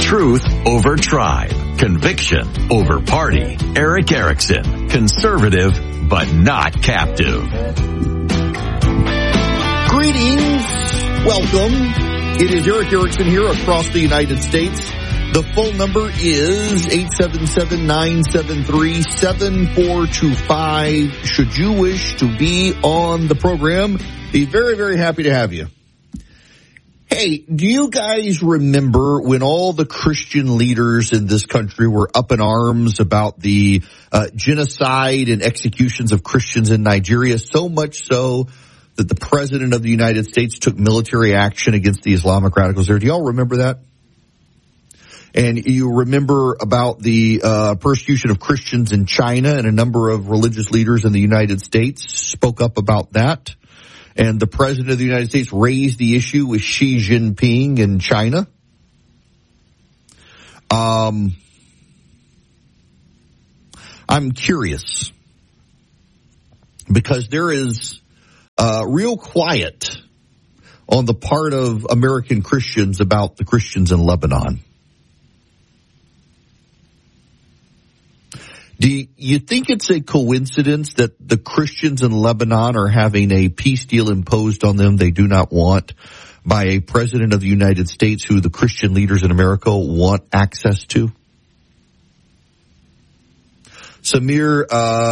Truth over tribe. Conviction over party. Erick Erickson. Conservative, but not captive. Greetings. Welcome. It is Erick Erickson here across the United States. The phone number is 877-973-7425. Should you wish to be on the program, be very, very happy to have you. Hey, do you guys remember when all the Christian leaders in this country were up in arms about the genocide and executions of Christians in Nigeria, so much so that the President of the United States took military action against the Islamic radicals there? Do y'all remember that? And you remember about the persecution of Christians in China, and a number of religious leaders in the United States spoke up about that. And the President of the United States raised the issue with Xi Jinping in China. I'm curious because there is real quiet on the part of American Christians about the Christians in Lebanon. Do you think it's a coincidence that the Christians in Lebanon are having a peace deal imposed on them they do not want by a president of the United States who the Christian leaders in America want access to? Samir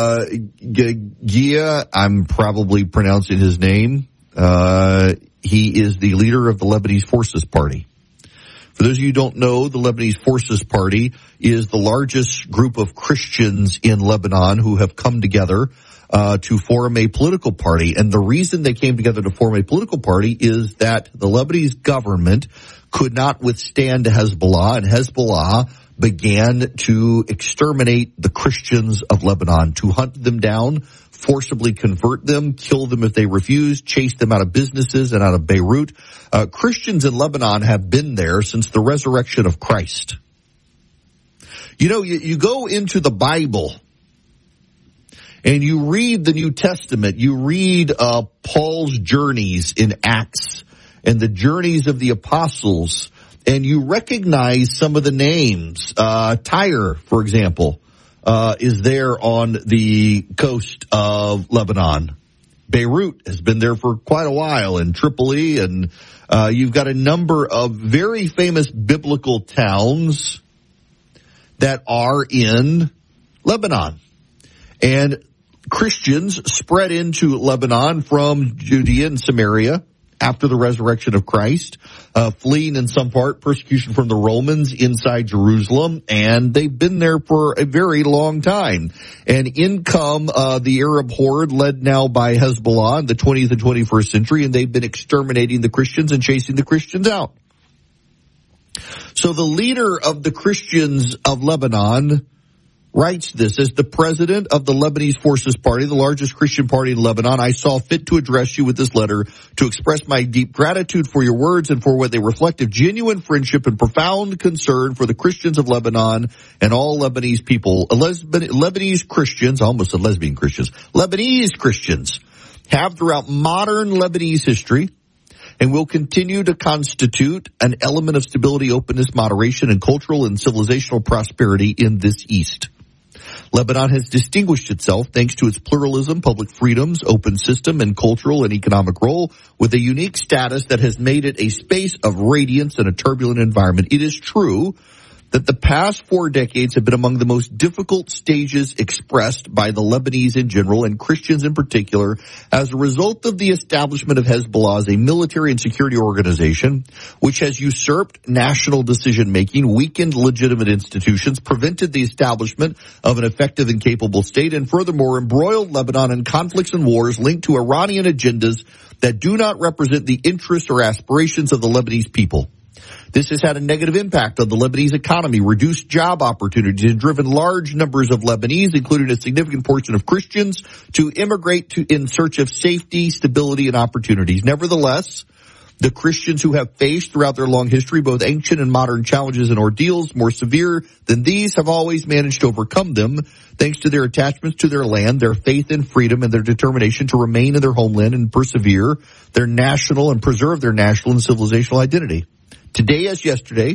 Ghia, I'm probably pronouncing his name. He is the leader of the Lebanese Forces Party. For those of you who don't know, the Lebanese Forces Party is the largest group of Christians in Lebanon who have come together to form a political party. And the reason they came together to form a political party is that the Lebanese government could not withstand Hezbollah, and Hezbollah began to exterminate the Christians of Lebanon, to hunt them down, forcibly convert them, kill them if they refuse, chase them out of businesses and out of Beirut. Christians in Lebanon have been there since the resurrection of Christ. You know, you go into the Bible and you read the New Testament. You read Paul's journeys in Acts and the journeys of the apostles, and you recognize some of the names. Tyre, for example, is there on the coast of Lebanon. Beirut has been there for quite a while, and Tripoli, and you've got a number of very famous biblical towns that are in Lebanon. And Christians spread into Lebanon from Judea and Samaria after the resurrection of Christ, fleeing in some part persecution from the Romans inside Jerusalem, and they've been there for a very long time. And in come the Arab horde led now by Hezbollah in the 20th and 21st century, and they've been exterminating the Christians and chasing the Christians out. So the leader of the Christians of Lebanon writes this: as the president of the Lebanese Forces Party, the largest Christian party in Lebanon, I saw fit to address you with this letter to express my deep gratitude for your words and for what they reflect of genuine friendship and profound concern for the Christians of Lebanon and all Lebanese people. Lebanese Christians, I almost said lesbian Christians, Lebanese Christians have throughout modern Lebanese history and will continue to constitute an element of stability, openness, moderation, and cultural and civilizational prosperity in this East. Lebanon has distinguished itself thanks to its pluralism, public freedoms, open system, and cultural and economic role, with a unique status that has made it a space of radiance in a turbulent environment. It is true that the past 4 decades have been among the most difficult stages expressed by the Lebanese in general and Christians in particular as a result of the establishment of Hezbollah as a military and security organization, which has usurped national decision-making, weakened legitimate institutions, prevented the establishment of an effective and capable state, and furthermore embroiled Lebanon in conflicts and wars linked to Iranian agendas that do not represent the interests or aspirations of the Lebanese people. This has had a negative impact on the Lebanese economy, reduced job opportunities, and driven large numbers of Lebanese, including a significant portion of Christians, to immigrate in search of safety, stability, and opportunities. Nevertheless, the Christians who have faced throughout their long history both ancient and modern challenges and ordeals more severe than these have always managed to overcome them thanks to their attachments to their land, their faith in freedom, and their determination to remain in their homeland and persevere their national and preserve their national and civilizational identity. Today, as yesterday,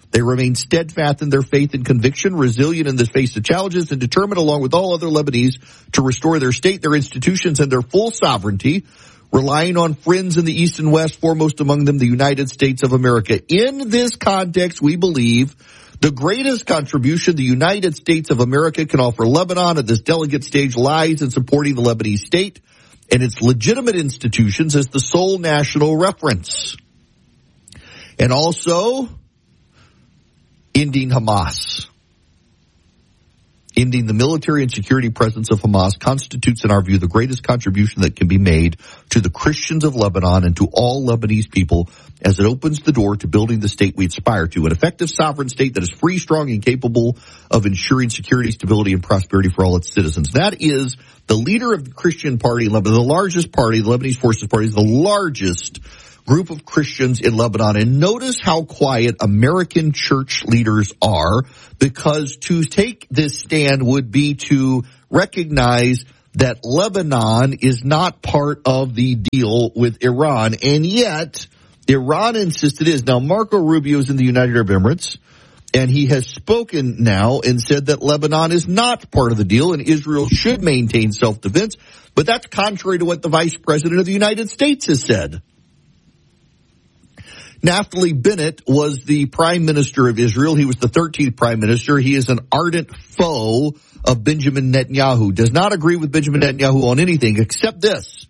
They remain steadfast in their faith and conviction, resilient in the face of challenges, and determined, along with all other Lebanese, to restore their state, their institutions, and their full sovereignty, relying on friends in the East and West, foremost among them the United States of America. In this context, we believe the greatest contribution the United States of America can offer Lebanon at this delicate stage lies in supporting the Lebanese state and its legitimate institutions as the sole national reference. And also ending Hamas. Ending the military and security presence of Hamas constitutes, in our view, the greatest contribution that can be made to the Christians of Lebanon and to all Lebanese people as it opens the door to building the state we aspire to, an effective sovereign state that is free, strong, and capable of ensuring security, stability, and prosperity for all its citizens. That is the leader of the Christian party in Lebanon, the largest party, the Lebanese Forces Party, is the largest group of Christians in Lebanon. And notice how quiet American church leaders are, because to take this stand would be to recognize that Lebanon is not part of the deal with Iran. And yet, Iran insists it is. Now, Marco Rubio is in the United Arab Emirates, and he has spoken now and said that Lebanon is not part of the deal and Israel should maintain self-defense. But that's contrary to what the Vice President of the United States has said. Naftali Bennett was the Prime Minister of Israel. He was the 13th Prime Minister. He is an ardent foe of Benjamin Netanyahu, does not agree with Benjamin Netanyahu on anything except this.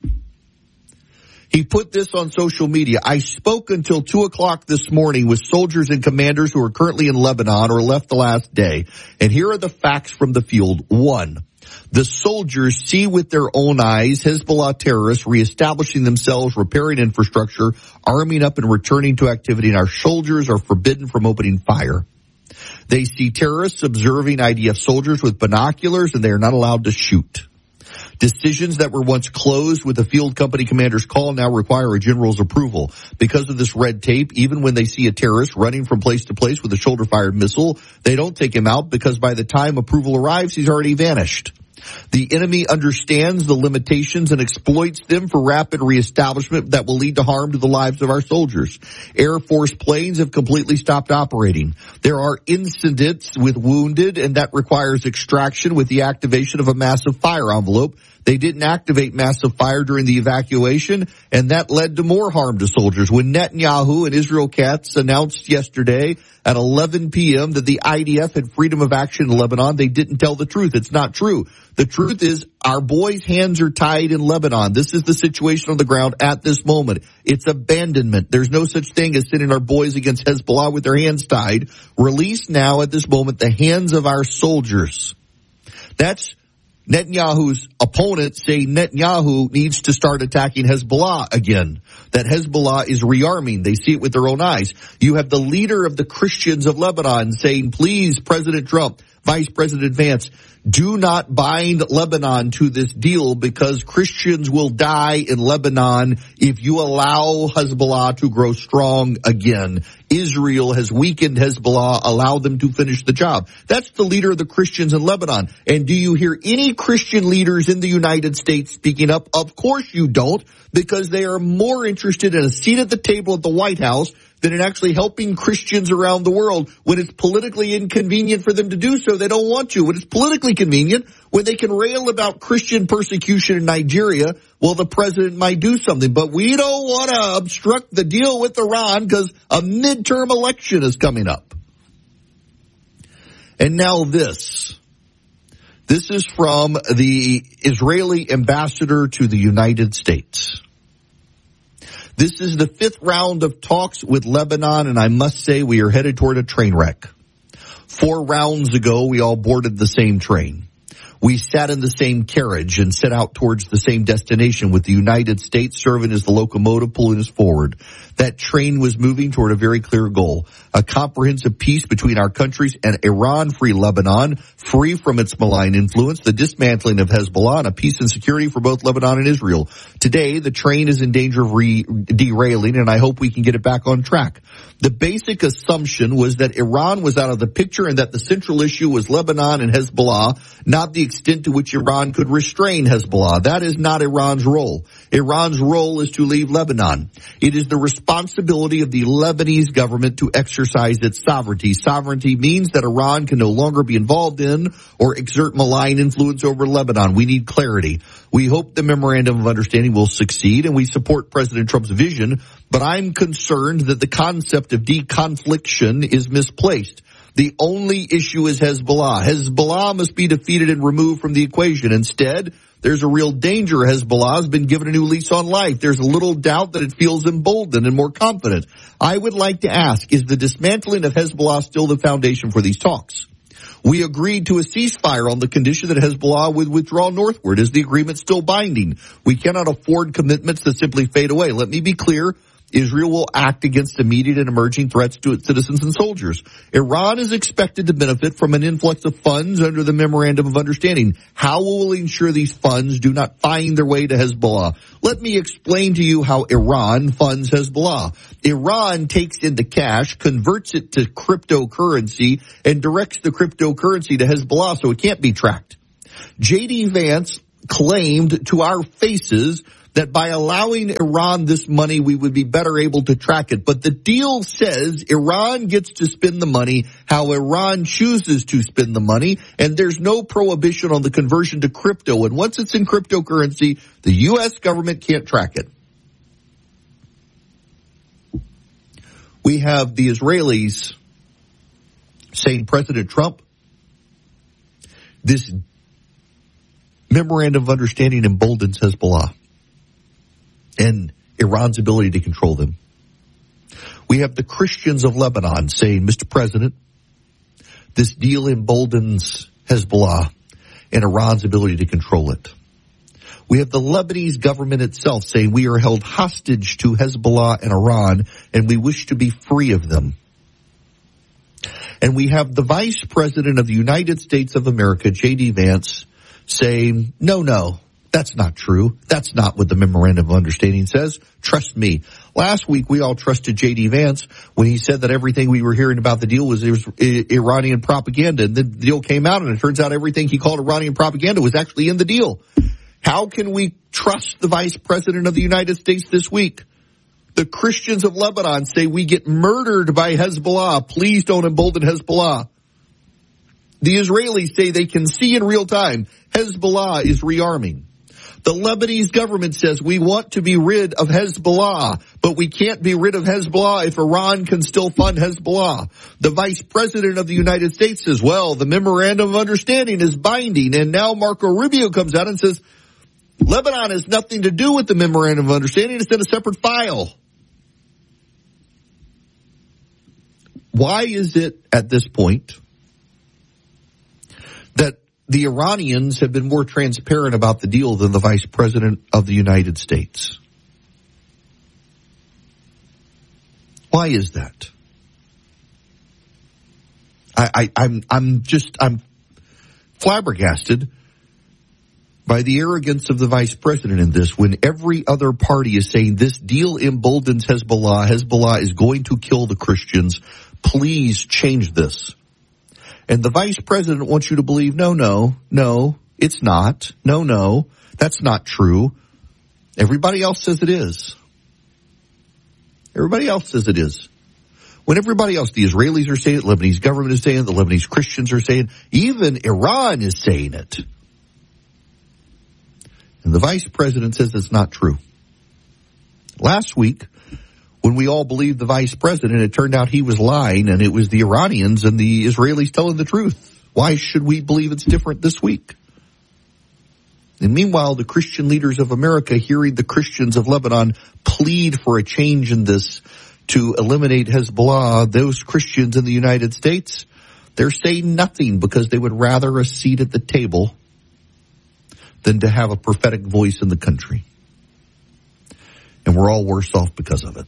He put this on social media. I spoke until 2 o'clock this morning with soldiers and commanders who are currently in Lebanon or left the last day. And here are the facts from the field. 1. The soldiers see with their own eyes Hezbollah terrorists reestablishing themselves, repairing infrastructure, arming up and returning to activity, and our soldiers are forbidden from opening fire. They see terrorists observing IDF soldiers with binoculars, and they are not allowed to shoot. Decisions that were once closed with the field company commander's call now require a general's approval. Because of this red tape, even when they see a terrorist running from place to place with a shoulder-fired missile, they don't take him out because by the time approval arrives, he's already vanished. The enemy understands the limitations and exploits them for rapid reestablishment that will lead to harm to the lives of our soldiers. Air Force planes have completely stopped operating. There are incidents with wounded, and that requires extraction with the activation of a massive fire envelope. They didn't activate massive fire during the evacuation, and that led to more harm to soldiers. When Netanyahu and Israel Katz announced yesterday at 11 p.m. that the IDF had freedom of action in Lebanon, they didn't tell the truth. It's not true. The truth is our boys' hands are tied in Lebanon. This is the situation on the ground at this moment. It's abandonment. There's no such thing as sending our boys against Hezbollah with their hands tied. Release now at this moment the hands of our soldiers. That's Netanyahu's opponents say Netanyahu needs to start attacking Hezbollah again, that Hezbollah is rearming. They see it with their own eyes. You have the leader of the Christians of Lebanon saying, please, President Trump, Vice President Vance, do not bind Lebanon to this deal because Christians will die in Lebanon if you allow Hezbollah to grow strong again. Israel has weakened Hezbollah. Allow them to finish the job. That's the leader of the Christians in Lebanon. And do you hear any Christian leaders in the United States speaking up? Of course you don't, because they are more interested in a seat at the table at the White House than in actually helping Christians around the world. When it's politically inconvenient for them to do so, they don't want to. When it's politically convenient, when they can rail about Christian persecution in Nigeria, well, the president might do something. But we don't want to obstruct the deal with Iran because a midterm election is coming up. And now this. This is from the Israeli ambassador to the United States. This is the 5th round of talks with Lebanon, and I must say we are headed toward a train wreck. 4 rounds ago, we all boarded the same train. We sat in the same carriage and set out towards the same destination with the United States serving as the locomotive pulling us forward. That train was moving toward a very clear goal, a comprehensive peace between our countries and Iran-free Lebanon, free from its malign influence, the dismantling of Hezbollah, and a peace and security for both Lebanon and Israel. Today, the train is in danger of derailing, and I hope we can get it back on track. The basic assumption was that Iran was out of the picture and that the central issue was Lebanon and Hezbollah, not the extent to which Iran could restrain Hezbollah. That is not Iran's role. Iran's role is to leave Lebanon. It is the responsibility of the Lebanese government to exercise its sovereignty. Sovereignty means that Iran can no longer be involved in or exert malign influence over Lebanon. We need clarity. We hope the memorandum of understanding will succeed, and we support President Trump's vision, but I'm concerned that the concept of deconfliction is misplaced. The only issue is Hezbollah. Hezbollah must be defeated and removed from the equation. Instead, there's a real danger Hezbollah has been given a new lease on life. There's a little doubt that it feels emboldened and more confident. I would like to ask, is the dismantling of Hezbollah still the foundation for these talks? We agreed to a ceasefire on the condition that Hezbollah would withdraw northward. Is the agreement still binding? We cannot afford commitments that simply fade away. Let me be clear. Israel will act against immediate and emerging threats to its citizens and soldiers. Iran is expected to benefit from an influx of funds under the Memorandum of Understanding. How will we ensure these funds do not find their way to Hezbollah? Let me explain to you how Iran funds Hezbollah. Iran takes in the cash, converts it to cryptocurrency, and directs the cryptocurrency to Hezbollah so it can't be tracked. J.D. Vance claimed to our faces that by allowing Iran this money, we would be better able to track it. But the deal says Iran gets to spend the money how Iran chooses to spend the money, and there's no prohibition on the conversion to crypto. And once it's in cryptocurrency, the U.S. government can't track it. We have the Israelis saying, President Trump, this memorandum of understanding emboldens Hezbollah and Iran's ability to control them. We have the Christians of Lebanon saying, Mr. President, this deal emboldens Hezbollah and Iran's ability to control it. We have the Lebanese government itself saying we are held hostage to Hezbollah and Iran, and we wish to be free of them. And we have the Vice President of the United States of America, J.D. Vance, saying, no, that's not true. That's not what the Memorandum of Understanding says. Trust me. Last week, we all trusted J.D. Vance when he said that everything we were hearing about the deal was Iranian propaganda. And the deal came out, and it turns out everything he called Iranian propaganda was actually in the deal. How can we trust the Vice President of the United States this week? The Christians of Lebanon say we get murdered by Hezbollah. Please don't embolden Hezbollah. The Israelis say they can see in real time Hezbollah is rearming. The Lebanese government says we want to be rid of Hezbollah, but we can't be rid of Hezbollah if Iran can still fund Hezbollah. The Vice President of the United States says, well, the Memorandum of Understanding is binding, and now Marco Rubio comes out and says, Lebanon has nothing to do with the Memorandum of Understanding. It's in a separate file. Why is it at this point that the Iranians have been more transparent about the deal than the Vice President of the United States? Why is that? I'm flabbergasted by the arrogance of the Vice President in this, when every other party is saying this deal emboldens Hezbollah. Hezbollah is going to kill the Christians. Please change this. And the Vice President wants you to believe, no, it's not. No, that's not true. Everybody else says it is. Everybody else says it is. When everybody else, the Israelis are saying it, the Lebanese government is saying it, the Lebanese Christians are saying it, even Iran is saying it. And the Vice President says it's not true. Last week, when we all believed the Vice President, it turned out he was lying, and it was the Iranians and the Israelis telling the truth. Why should we believe it's different this week? And meanwhile, the Christian leaders of America, hearing the Christians of Lebanon plead for a change in this to eliminate Hezbollah, those Christians in the United States, they're saying nothing because they would rather a seat at the table than to have a prophetic voice in the country. And we're all worse off because of it.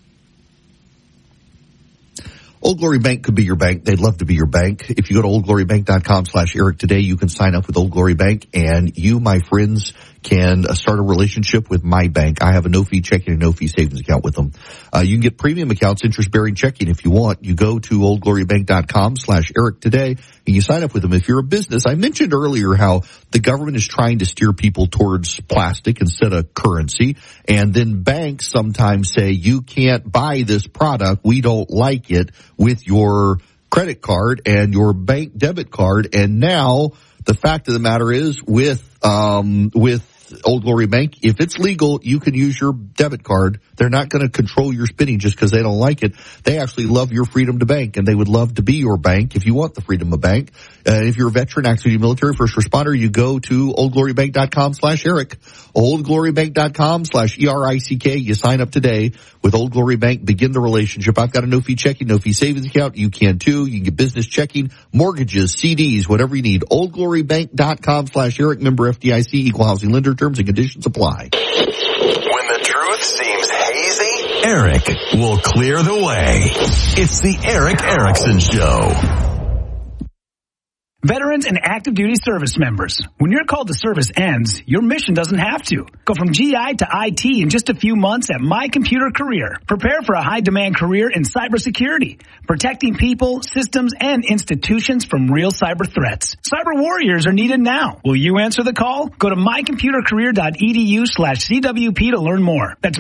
Old Glory Bank could be your bank. They'd love to be your bank. If you go to oldglorybank.com/Eric today, you can sign up with Old Glory Bank, and you, my friends, can start a relationship with my bank. I have a no-fee checking and no-fee savings account with them. You can get premium accounts, interest-bearing checking if you want. You go to oldglorybank.com/Eric today, and you sign up with them. If you're a business, I mentioned earlier how the government is trying to steer people towards plastic instead of currency, and then banks sometimes say, you can't buy this product, we don't like it, with your credit card and your bank debit card. And now the fact of the matter is with Old Glory Bank, if it's legal, you can use your debit card. They're not going to control your spending just because they don't like it. They actually love your freedom to bank, and they would love to be your bank if you want the freedom of bank. If you're a veteran, active duty military, first responder, you go to oldglorybank.com/Eric, oldglorybank.com/ERICK. You sign up today with Old Glory Bank. Begin the relationship. I've got a no-fee checking, no-fee savings account. You can too. You can get business checking, mortgages, CDs, whatever you need. oldglorybank.com/Eric, member FDIC, equal housing lender. Terms and conditions apply. When the truth seems hazy, Eric will clear the way. It's the Eric Erickson Show. Veterans and active duty service members, when your call to service ends, your mission doesn't have to. Go from GI to IT in just a few months at My Computer Career. Prepare for a high-demand career in cybersecurity, protecting people, systems, and institutions from real cyber threats. Cyber warriors are needed now. Will you answer the call? Go to mycomputercareer.edu/CWP to learn more. That's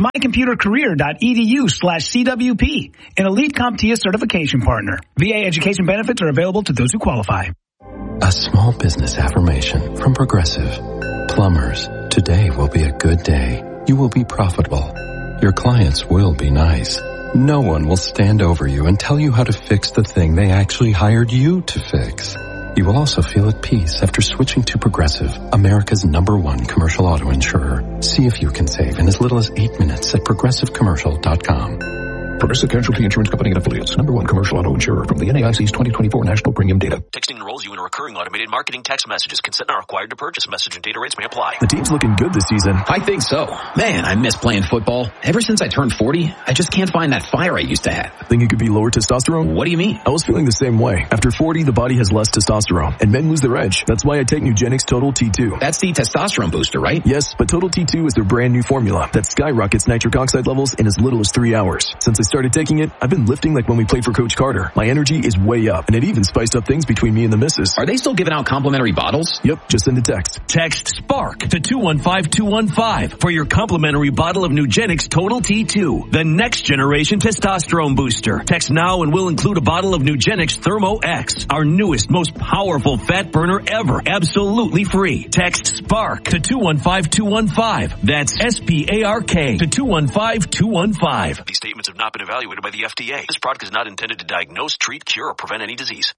mycomputercareer.edu/CWP, an elite CompTIA certification partner. VA education benefits are available to those who qualify. A small business affirmation from Progressive. Plumbers, today will be a good day. You will be profitable. Your clients will be nice. No one will stand over you and tell you how to fix the thing they actually hired you to fix. You will also feel at peace after switching to Progressive, America's #1 commercial auto insurer. See if you can save in as little as 8 minutes at progressivecommercial.com. Progressive Casualty Insurance Company and Affiliates. #1 commercial auto insurer from the NAIC's 2024 national premium data. Texting enrolls you in a recurring automated marketing text messages. Consent not required to purchase. Message and data rates may apply. The team's looking good this season. I think so. Man, I miss playing football. Ever since I turned 40, I just can't find that fire I used to have. Think it could be lower testosterone? What do you mean? I was feeling the same way. After 40, the body has less testosterone, and men lose their edge. That's why I take Nugenix Total T2. That's the testosterone booster, right? Yes, but Total T2 is their brand new formula that skyrockets nitric oxide levels in as little as 3 hours. Since I started taking it, I've been lifting like when we played for Coach Carter. My energy is way up, and it even spiced up things between me and the missus. Are they still giving out complimentary bottles? Yep, just send a text. Text SPARK to 215-215 for your complimentary bottle of Nugenix Total T2, the next generation testosterone booster. Text now and we'll include a bottle of Nugenix Thermo X, our newest, most powerful fat burner ever, absolutely free. Text SPARK to 215-215. That's SPARK to 215-215. These statements have not been evaluated by the FDA. This product is not intended to diagnose, treat, cure, or prevent any disease.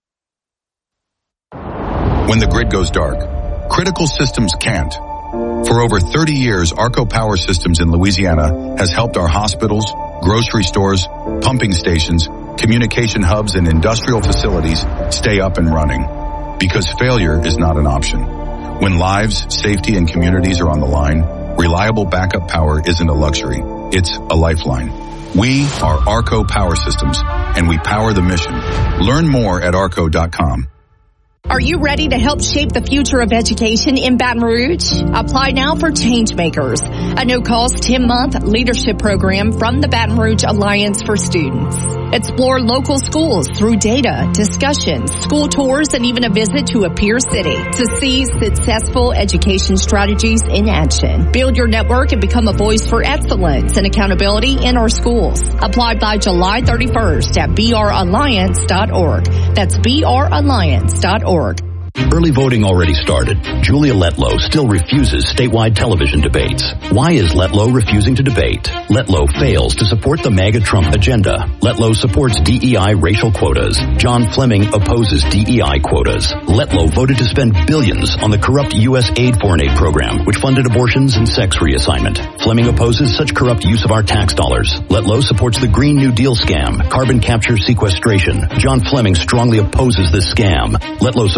When the grid goes dark, critical systems can't. For over 30 years, Arco Power Systems in Louisiana has helped our hospitals, grocery stores, pumping stations, communication hubs, and industrial facilities stay up and running. Because failure is not an option. When lives, safety, and communities are on the line, reliable backup power isn't a luxury. It's a lifeline. We are Arco Power Systems, and we power the mission. Learn more at arco.com. Are you ready to help shape the future of education in Baton Rouge? Apply now for Changemakers, a no-cost 10-month leadership program from the Baton Rouge Alliance for Students. Explore local schools through data, discussions, school tours, and even a visit to a peer city to see successful education strategies in action. Build your network and become a voice for excellence and accountability in our schools. Apply by July 31st at bralliance.org. That's bralliance.org. Early voting already started. Julia Letlow still refuses statewide television debates. Why is Letlow refusing to debate? Letlow fails to support the MAGA Trump agenda. Letlow supports DEI racial quotas. John Fleming opposes DEI quotas. Letlow voted to spend billions on the corrupt U.S. foreign aid program, which funded abortions and sex reassignment. Fleming opposes such corrupt use of our tax dollars. Letlow supports the Green New Deal scam, carbon capture sequestration. John Fleming strongly opposes this scam. Letlow supports this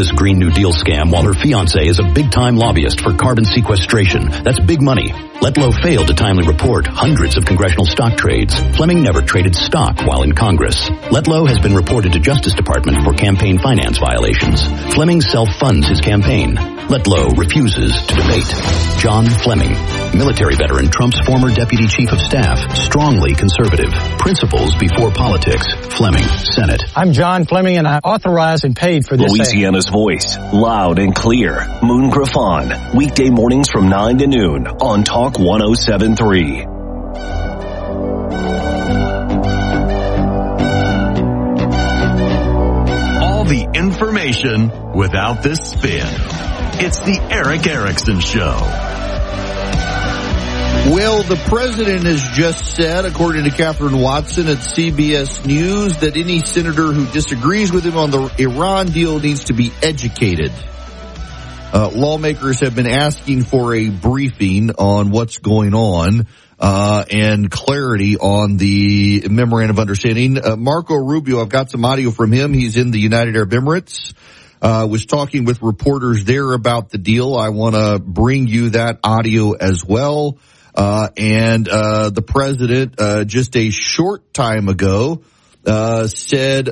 this Green New Deal scam while her fiancé is a big-time lobbyist for carbon sequestration. That's big money. Letlow failed to timely report hundreds of congressional stock trades. Fleming never traded stock while in Congress. Letlow has been reported to Justice Department for campaign finance violations. Fleming self-funds his campaign. Letlow refuses to debate. John Fleming, military veteran, Trump's former deputy chief of staff, strongly conservative. Principles before politics. Fleming, Senate. I'm John Fleming, and I authorized and paid for this. Louisiana's voice, loud and clear. Moon Griffon, weekday mornings from 9 to noon on Talk 107.3. All the information without the spin. It's the Eric Erickson Show. Well, the president has just said, according to Catherine Watson at CBS News, that any senator who disagrees with him on the Iran deal needs to be educated. Lawmakers have been asking for a briefing on what's going on and clarity on the memorandum of understanding. Marco Rubio, I've got some audio from him. He's in the United Arab Emirates. Was talking with reporters there about the deal. I want to bring you that audio as well. The president, just a short time ago, said,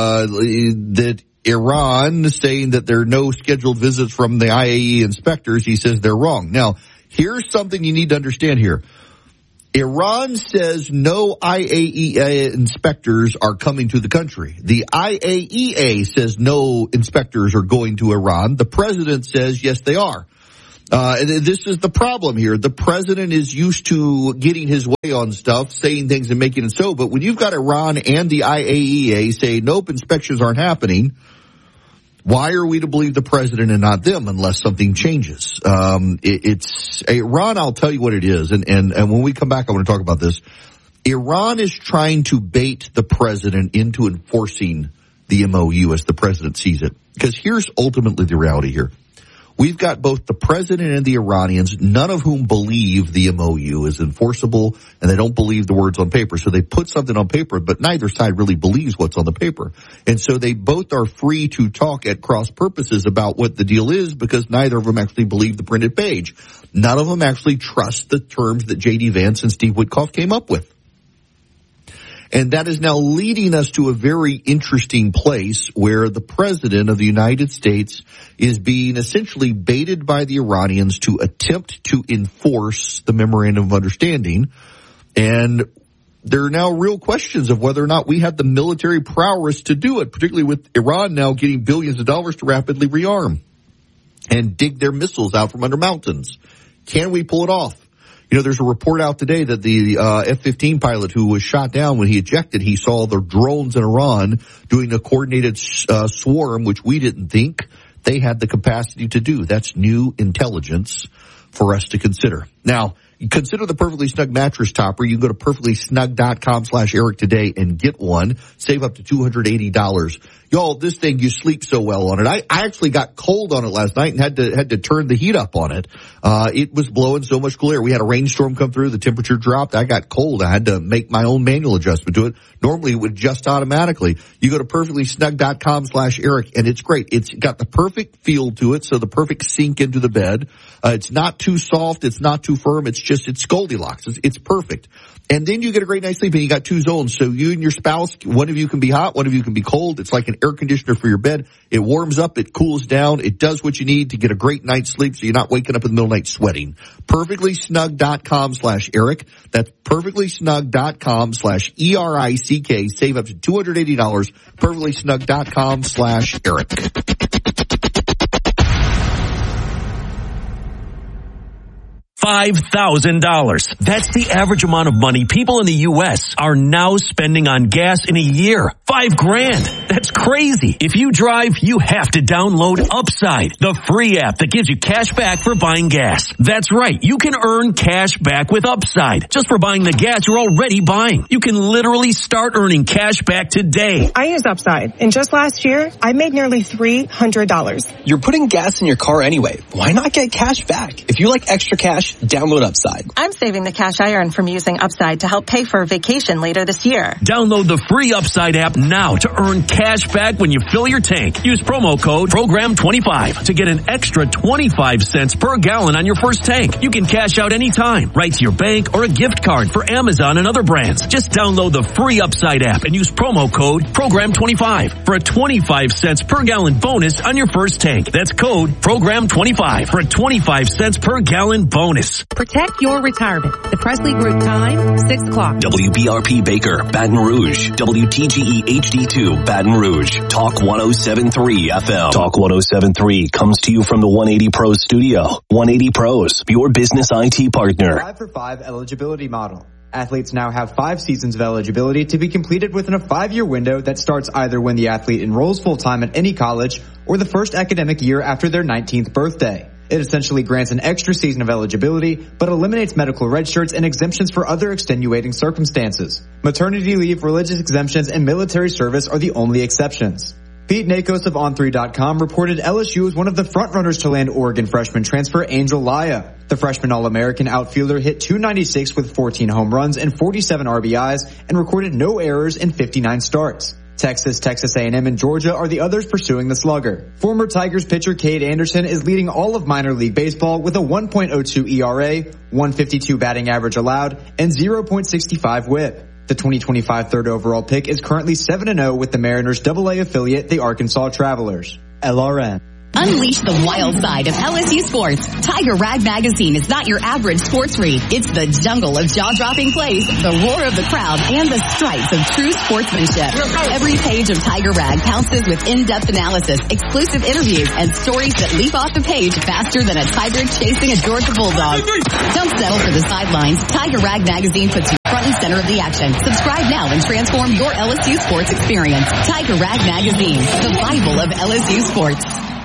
that Iran, saying that there are no scheduled visits from the IAEA inspectors, he says they're wrong. Now, here's something you need to understand here. Iran says no IAEA inspectors are coming to the country. The IAEA says no inspectors are going to Iran. The president says yes, they are. This is the problem here. The president is used to getting his way on stuff, saying things and making it so. But when you've got Iran and the IAEA say, nope, inspections aren't happening, why are we to believe the president and not them unless something changes? It's Iran, I'll tell you what it is. And when we come back, I want to talk about this. Iran is trying to bait the president into enforcing the MOU as the president sees it. Because here's ultimately the reality here. We've got both the president and the Iranians, none of whom believe the MOU is enforceable, and they don't believe the words on paper. So they put something on paper, but neither side really believes what's on the paper. And so they both are free to talk at cross purposes about what the deal is because neither of them actually believe the printed page. None of them actually trust the terms that J.D. Vance and Steve Witkoff came up with. And that is now leading us to a very interesting place where the president of the United States is being essentially baited by the Iranians to attempt to enforce the memorandum of understanding. And there are now real questions of whether or not we have the military prowess to do it, particularly with Iran now getting billions of dollars to rapidly rearm and dig their missiles out from under mountains. Can we pull it off? You know, there's a report out today that the F-15 pilot who was shot down when he ejected, he saw the drones in Iran doing a coordinated swarm, which we didn't think they had the capacity to do. That's new intelligence for us to consider. Now, you consider the Perfectly Snug mattress topper. You can go to perfectlysnug.com/Eric today and get one. Save up to $280. Y'all, this thing, you sleep so well on it. I actually got cold on it last night and had to turn the heat up on it. It was blowing so much cool air. We had a rainstorm come through. The temperature dropped. I got cold. I had to make my own manual adjustment to it. Normally it would adjust automatically. You go to perfectlysnug.com/Eric and it's great. It's got the perfect feel to it. So the perfect sink into the bed. It's not too soft. It's not too firm. It's Goldilocks. It's perfect. And then you get a great night's sleep and you got two zones. So you and your spouse, one of you can be hot, one of you can be cold. It's like an air conditioner for your bed. It warms up, it cools down, it does what you need to get a great night's sleep so you're not waking up in the middle of the night sweating. Perfectlysnug.com/Eric. That's perfectlysnug.com/ERICK. Save up to $280. Perfectlysnug.com/Eric. $5,000. That's the average amount of money people in the U.S. are now spending on gas in a year. $5,000. That's crazy. If you drive, you have to download Upside, the free app that gives you cash back for buying gas. That's right. You can earn cash back with Upside just for buying the gas you're already buying. You can literally start earning cash back today. I use Upside, and just last year, I made nearly $300. You're putting gas in your car anyway. Why not get cash back? If you like extra cash, Download Upside. I'm saving the cash I earn from using Upside to help pay for a vacation later this year. Download the free Upside app now to earn cash back when you fill your tank. Use promo code PROGRAM25 to get an extra 25 cents per gallon on your first tank. You can cash out anytime, right to your bank or a gift card for Amazon and other brands. Just download the free Upside app and use promo code PROGRAM25 for a 25 cents per gallon bonus on your first tank. That's code PROGRAM25 for a 25 cents per gallon bonus. Protect your retirement. The Presley Group time, 6 o'clock. WBRP Baker, Baton Rouge. WTGE HD2, Baton Rouge. Talk 107.3 FM. Talk 107.3 comes to you from the 180 Pros studio. 180 Pros, your business IT partner. 5-for-5 eligibility model. Athletes now have 5 seasons of eligibility to be completed within a 5-year window that starts either when the athlete enrolls full-time at any college or the first academic year after their 19th birthday. It essentially grants an extra season of eligibility, but eliminates medical red shirts and exemptions for other extenuating circumstances. Maternity leave, religious exemptions, and military service are the only exceptions. Pete Nakos of On3.com reported LSU was one of the frontrunners to land Oregon freshman transfer Angel Laya. The freshman All-American outfielder hit .296 with 14 home runs and 47 RBIs and recorded no errors in 59 starts. Texas, Texas A&M, and Georgia are the others pursuing the slugger. Former Tigers pitcher Cade Anderson is leading all of minor league baseball with a 1.02 ERA, 152 batting average allowed, and 0.65 whip. The 2025 third overall pick is currently 7-0 with the Mariners' AA affiliate, the Arkansas Travelers. LRN. Unleash the wild side of LSU sports. Tiger Rag Magazine is not your average sports read. It's the jungle of jaw-dropping plays, the roar of the crowd, and the stripes of true sportsmanship. Every page of Tiger Rag pounces with in-depth analysis, exclusive interviews, and stories that leap off the page faster than a tiger chasing a Georgia bulldog. Don't settle for the sidelines. Tiger Rag Magazine puts you front and center of the action. Subscribe now and transform your LSU sports experience. Tiger Rag Magazine, the Bible of LSU sports.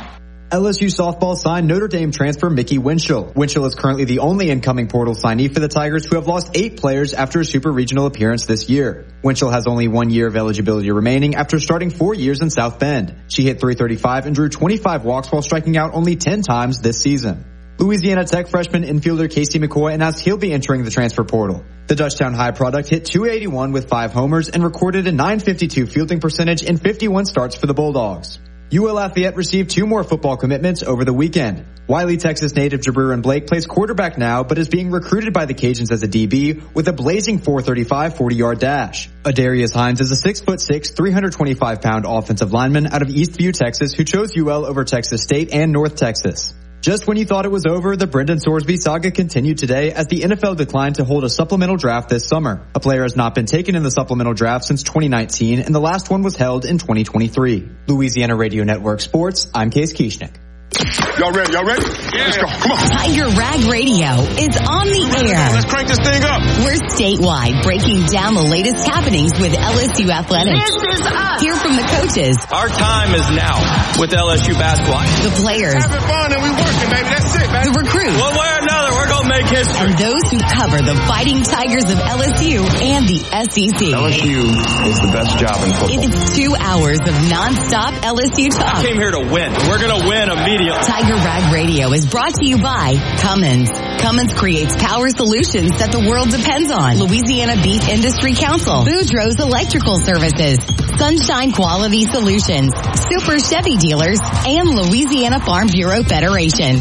LSU softball signed Notre Dame transfer Mickey Winchell. Winchell is currently the only incoming portal signee for the Tigers, who have lost 8 players after a super regional appearance this year. Winchell has only 1 year of eligibility remaining after starting 4 years in South Bend. She hit .335 and drew 25 walks while striking out only 10 times this season. Louisiana Tech freshman infielder Casey McCoy announced he'll be entering the transfer portal. The Dutchtown High product hit .281 with 5 homers and recorded a .952 fielding percentage in 51 starts for the Bulldogs. UL Lafayette received 2 more football commitments over the weekend. Wiley, Texas native Jabriran Blake plays quarterback now, but is being recruited by the Cajuns as a DB with a blazing 4.35 40-yard dash. Adarius Hines is a 6'6", 325-pound offensive lineman out of Eastview, Texas, who chose UL over Texas State and North Texas. Just when you thought it was over, the Brendan Sorsby saga continued today as the NFL declined to hold a supplemental draft this summer. A player has not been taken in the supplemental draft since 2019, and the last one was held in 2023. Louisiana Radio Network Sports, I'm Case Kieschnick. Y'all ready? Yeah. Let's go. Come on. Tiger Rag Radio is on the air. Let's crank this thing up. We're statewide, breaking down the latest happenings with LSU athletics. This is us. Hear from the coaches. Our time is now with LSU basketball. The players. Having fun and we working, baby. That's it, baby. The recruits. One way or another, we're going to make history. And those who cover the Fighting Tigers of LSU and the SEC. LSU is the best job in football. It's 2 hours of nonstop LSU talk. I came here to win. We're going to win immediately. Tiger Rag Radio is brought to you by Cummins. Cummins creates power solutions that the world depends on. Louisiana Beef Industry Council. Boudreaux's Electrical Services. Sunshine Quality Solutions. Super Chevy Dealers. And Louisiana Farm Bureau Federation.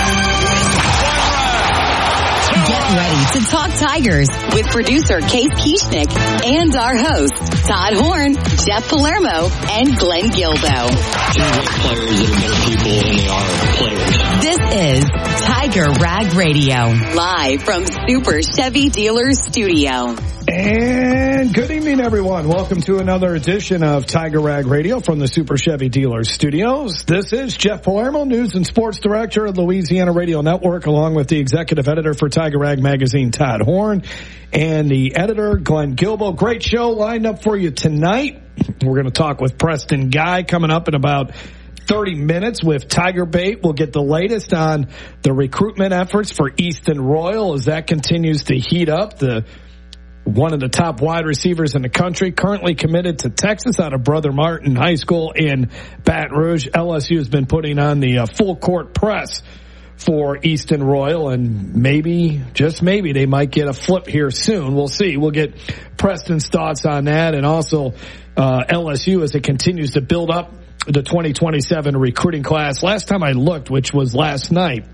Get ready to talk Tigers with producer Case Kieschnick and our hosts, Todd Horn, Jeff Palermo, and Glenn Gilbo. Players that are better people than they are players. This is Tiger Rag Radio, live from Super Chevy Dealers Studio. And good evening, everyone. Welcome to another edition of Tiger Rag Radio from the Super Chevy Dealers Studios. This is Jeff Palermo, News and Sports Director of Louisiana Radio Network, along with the Executive Editor for Tiger Rag Magazine, Todd Horn, and the Editor, Glenn Gilbo. Great show lined up for you tonight. We're going to talk with Preston Guy coming up in about 30 minutes with Tiger Bait. We'll get the latest on the recruitment efforts for Easton Royal as that continues to heat up. One of the top wide receivers in the country, currently committed to Texas out of Brother Martin High School in Baton Rouge. LSU has been putting on the full court press for Easton Royal, and maybe, just maybe, they might get a flip here soon. We'll see. We'll get Preston's thoughts on that, and also LSU as it continues to build up the 2027 recruiting class. Last time I looked, which was last night,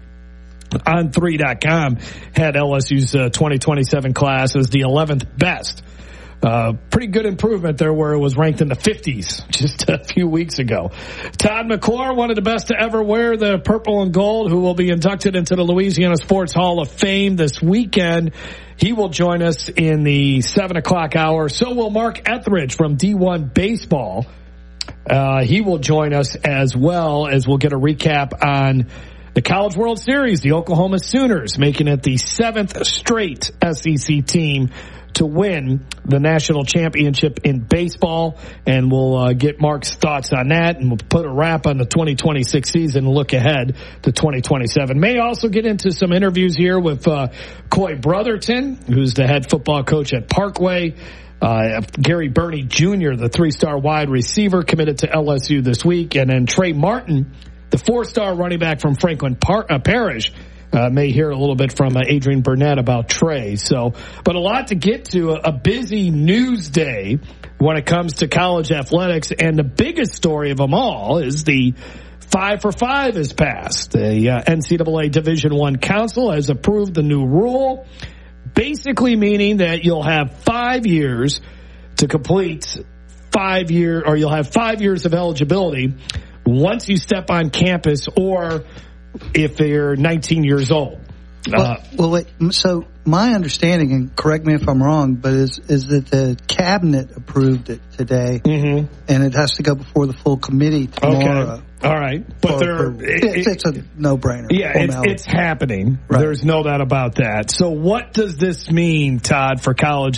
On3.com had LSU's 2027 class as the 11th best. Pretty good improvement there where it was ranked in the 50s just a few weeks ago. Todd McClure, one of the best to ever wear the purple and gold, who will be inducted into the Louisiana Sports Hall of Fame this weekend. He will join us in the 7 o'clock hour. So will Mark Etheridge from D1 Baseball. He will join us as well, as we'll get a recap on the College World Series. The Oklahoma Sooners making it the 7th straight SEC team to win the national championship in baseball. And we'll get Mark's thoughts on that, and we'll put a wrap on the 2026 season and look ahead to 2027. May also get into some interviews here with Coy Brotherton, who's the head football coach at Parkway. Gary Burney Jr., the 3-star wide receiver, committed to LSU this week. And then Trey Martin, the 4-star running back from Franklin Parish, may hear a little bit from Adrian Burnett about Trey. So, but a lot to get to, a busy news day when it comes to college athletics. And the biggest story of them all is the 5 for 5 has passed. The NCAA Division I Council has approved the new rule, basically meaning that you'll have 5 years to complete you'll have 5 years of eligibility once you step on campus, or if they're 19 years old. Wait, so my understanding, and correct me if I'm wrong, but is that the cabinet approved it today, and it has to go before the full committee tomorrow. Okay. All right. But it's a no-brainer. Yeah, it's happening. Right. There's no doubt about that. So what does this mean, Todd, for college